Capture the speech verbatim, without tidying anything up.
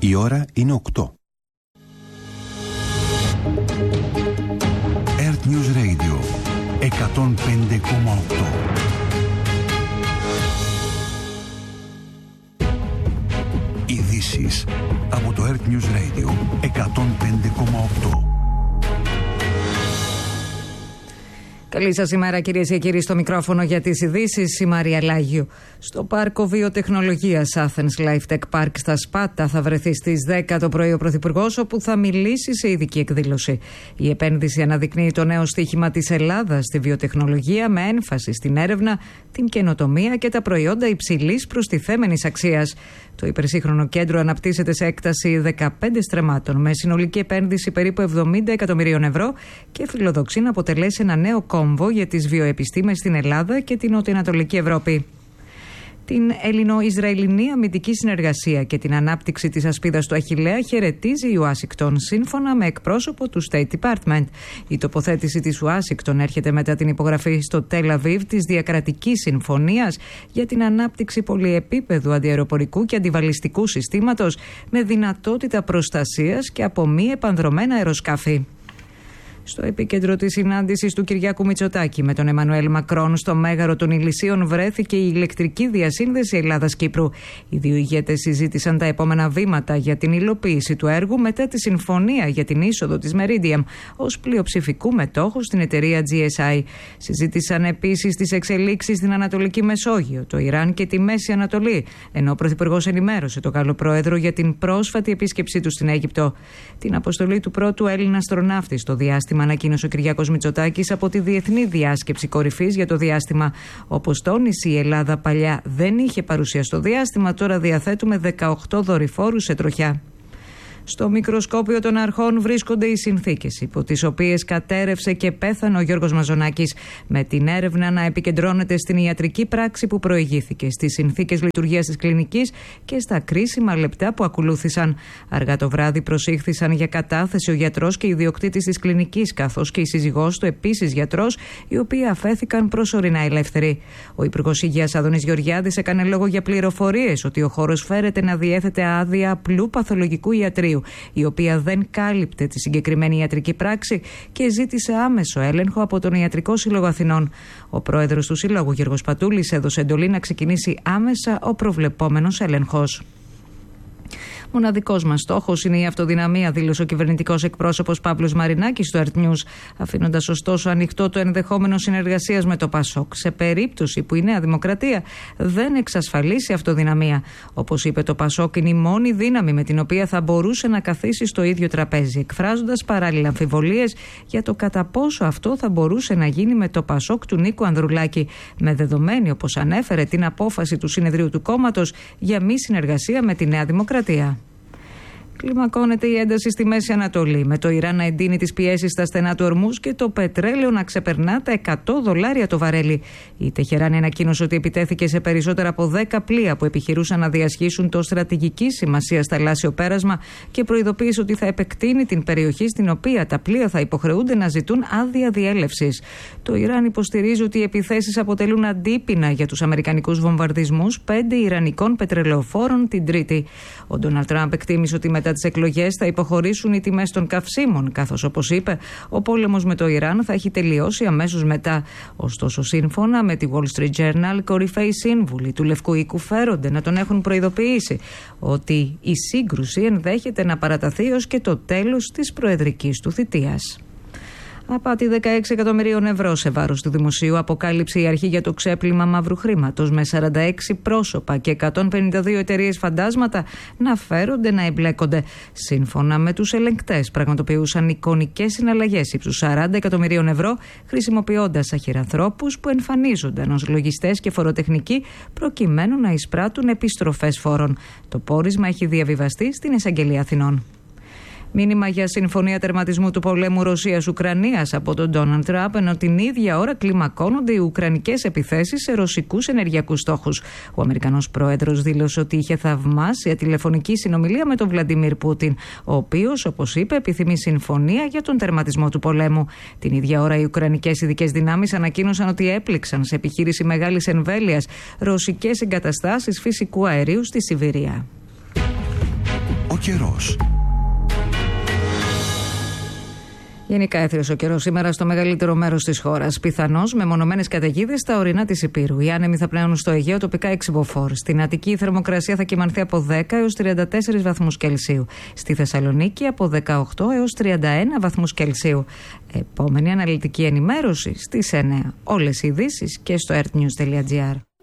Η ώρα είναι οκτώ. Earth News Radio εκατόν πέντε κόμμα οκτώ. Ειδήσεις από το Earth News Radio εκατόν πέντε κόμμα οκτώ. Καλή σας ημέρα, κυρίες και κύριοι, στο μικρόφωνο για τις ειδήσεις η Μαρία Λάγιου. Στο πάρκο βιοτεχνολογίας Athens Life Tech Park στα Σπάτα θα βρεθεί στις δέκα το πρωί ο Πρωθυπουργός, όπου θα μιλήσει σε ειδική εκδήλωση. Η επένδυση αναδεικνύει το νέο στίχημα της Ελλάδας στη βιοτεχνολογία, με έμφαση στην έρευνα, την καινοτομία και τα προϊόντα υψηλής προστιθέμενης αξίας. Το υπερσύγχρονο κέντρο αναπτύσσεται σε έκταση δεκαπέντε στρεμμάτων, με συνολική επένδυση περίπου εβδομήντα εκατομμυρίων ευρώ και φιλοδοξεί να αποτελέσει ένα νέο κόμβο για τις βιοεπιστήμες στην Ελλάδα και την νοτιοανατολική Ευρώπη. Την Ελληνο-Ισραηλινή αμυντική συνεργασία και την ανάπτυξη της ασπίδας του Αχιλλέα χαιρετίζει η Ουάσιγκτον, σύμφωνα με εκπρόσωπο του State Department. Η τοποθέτηση της Ουάσιγκτον έρχεται μετά την υπογραφή στο Τελ Αβίβ της διακρατικής συμφωνίας για την ανάπτυξη πολυεπίπεδου αντιαεροπορικού και αντιβαλιστικού συστήματος με δυνατότητα προστασίας και από μη επανδρωμένα αεροσκάφη. Στο επίκεντρο της συνάντησης του Κυριάκου Μητσοτάκη με τον Εμμανουέλ Μακρόν στο Μέγαρο των Ηλυσίων βρέθηκε η ηλεκτρική διασύνδεση Ελλάδας-Κύπρου. Οι δύο ηγέτες συζήτησαν τα επόμενα βήματα για την υλοποίηση του έργου μετά τη συμφωνία για την είσοδο της Meridiam ως πλειοψηφικού μετόχου στην εταιρεία τζι ες άι. Συζήτησαν επίσης τις εξελίξεις στην Ανατολική Μεσόγειο, το Ιράν και τη Μέση Ανατολή, ενώ ο Πρωθυπουργός ενημέρωσε τον Γάλλο Πρόεδρο για την πρόσφατη επίσκεψή του στην Αίγυπτο. Την αποστολή του πρώτου Έλληνα αστροναύτη στο διάστημα ανακοίνωσε ο Κυριάκος Μητσοτάκης από τη Διεθνή Διάσκεψη Κορυφής για το Διάστημα. Όπως τόνισε, η Ελλάδα παλιά δεν είχε παρουσία στο διάστημα, τώρα διαθέτουμε δεκαοκτώ δορυφόρους σε τροχιά. Στο μικροσκόπιο των αρχών βρίσκονται οι συνθήκες υπό τις οποίες κατέρευσε και πέθανε ο Γιώργος Μαζονάκης, με την έρευνα να επικεντρώνεται στην ιατρική πράξη που προηγήθηκε, στις συνθήκες λειτουργίας της κλινικής και στα κρίσιμα λεπτά που ακολούθησαν. Αργά το βράδυ προσήχθησαν για κατάθεση ο γιατρός και ιδιοκτήτης της κλινικής, καθώς και η σύζυγός του, επίσης γιατρός, οι οποίοι αφέθηκαν προσωρινά ελεύθεροι. Ο Υπουργός Υγείας Άδωνης Γεωργιάδης έκανε λόγο για πληροφορίες ότι ο χώρος φέρεται να διέθετε άδεια απλού παθολογικού ιατρείου, η οποία δεν κάλυπτε τη συγκεκριμένη ιατρική πράξη και ζήτησε άμεσο έλεγχο από τον Ιατρικό Σύλλογο Αθηνών. Ο πρόεδρος του Συλλόγου, Γιώργος Πατούλης, έδωσε εντολή να ξεκινήσει άμεσα ο προβλεπόμενος έλεγχος. Μοναδικός μας στόχος είναι η αυτοδυναμία, δήλωσε ο κυβερνητικός εκπρόσωπος Παύλος Μαρινάκης στο Earth News, αφήνοντας ωστόσο ανοιχτό το ενδεχόμενο συνεργασίας με το ΠΑΣΟΚ, σε περίπτωση που η Νέα Δημοκρατία δεν εξασφαλίσει αυτοδυναμία. Όπως είπε, το ΠΑΣΟΚ είναι η μόνη δύναμη με την οποία θα μπορούσε να καθίσει στο ίδιο τραπέζι, εκφράζοντας παράλληλα αμφιβολίες για το κατά πόσο αυτό θα μπορούσε να γίνει με το ΠΑΣΟΚ του Νίκου Ανδρουλάκη, με δεδομένη, όπως ανέφερε, την απόφαση του συνεδρίου του κόμματος για μη συνεργασία με τη Νέα Δημοκρατία. Κλιμακώνεται η ένταση στη Μέση Ανατολή, με το Ιράν να εντείνει τις πιέσεις στα στενά του Ορμούζ και το πετρέλαιο να ξεπερνά τα εκατό δολάρια το βαρέλι. Η Τεχεράνη ανακοίνωσε ότι επιτέθηκε σε περισσότερα από δέκα πλοία που επιχειρούσαν να διασχίσουν το στρατηγική σημασία θαλάσσιο πέρασμα και προειδοποίησε ότι θα επεκτείνει την περιοχή στην οποία τα πλοία θα υποχρεούνται να ζητούν άδεια διέλευσης. Το Ιράν υποστηρίζει ότι οι επιθέσεις αποτελούν αντίπεινα για τους αμερικανικούς βομβαρδισμούς πέντε ιρανικών πετρελαιοφόρων την Τρίτη. Ο Ντόναλντ Τραμπ εκτίμησε ότι μετά τις εκλογές θα υποχωρήσουν οι τιμές των καυσίμων, καθώς, όπως είπε, ο πόλεμος με το Ιράν θα έχει τελειώσει αμέσως μετά. Ωστόσο, σύμφωνα με τη Wall Street Journal, κορυφαίοι σύμβουλοι του Λευκού Οίκου φέρονται να τον έχουν προειδοποιήσει ότι η σύγκρουση ενδέχεται να παραταθεί ως και το τέλος της προεδρικής του θητείας. Απάτη δεκαέξι εκατομμυρίων ευρώ σε βάρος του δημοσίου αποκάλυψε η αρχή για το ξέπλυμα μαύρου χρήματος, με σαράντα έξι πρόσωπα και εκατόν πενήντα δύο εταιρείες φαντάσματα να φέρονται να εμπλέκονται. Σύμφωνα με τους ελεγκτές, πραγματοποιούσαν εικονικές συναλλαγές ύψους σαράντα εκατομμυρίων ευρώ, χρησιμοποιώντας αχυρανθρώπους που εμφανίζονταν ως λογιστές και φοροτεχνικοί προκειμένου να εισπράττουν επιστροφές φόρων. Το πόρισμα έχει διαβιβαστεί στην Εισαγγελία Αθηνών. Μήνυμα για συμφωνία τερματισμού του πολέμου Ρωσίας-Ουκρανίας από τον Ντόναλντ Τραμπ, ενώ την ίδια ώρα κλιμακώνονται οι ουκρανικές επιθέσεις σε ρωσικούς ενεργειακούς στόχους. Ο Αμερικανός πρόεδρος δήλωσε ότι είχε θαυμάσια τηλεφωνική συνομιλία με τον Βλαντιμίρ Πούτιν, ο οποίος, όπως είπε, επιθυμεί συμφωνία για τον τερματισμό του πολέμου. Την ίδια ώρα, οι ουκρανικές ειδικές δυνάμεις ανακοίνωσαν ότι έπληξαν σε επιχείρηση μεγάλης εμβέλειας ρωσικές εγκαταστάσεις φυσικού αερίου στη Σιβηρία. Ο καιρός. Γενικά έθριος ο καιρός σήμερα στο μεγαλύτερο μέρος της χώρας. Πιθανώς με μονομένες καταιγίδες στα ορεινά της Ηπείρου. Οι άνεμοι θα πνέουν στο Αιγαίο τοπικά έξι μποφόρ. Στην Αττική η θερμοκρασία θα κυμανθεί από δέκα έως τριάντα τέσσερις βαθμούς Κελσίου. Στη Θεσσαλονίκη από δεκαοκτώ έως τριάντα ένα βαθμούς Κελσίου. Επόμενη αναλυτική ενημέρωση στις εννέα. Όλες οι ειδήσεις και στο earthnews τελεία gr.